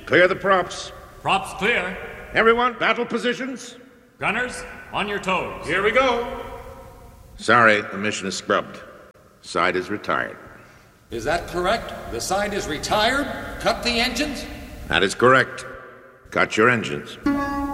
Clear the props. Props clear. Everyone, battle positions. Gunners, on your toes. Here we go. Sorry, the mission is scrubbed. Side is retired. Is that correct? The side is retired? Cut the engines? That is correct. Cut your engines.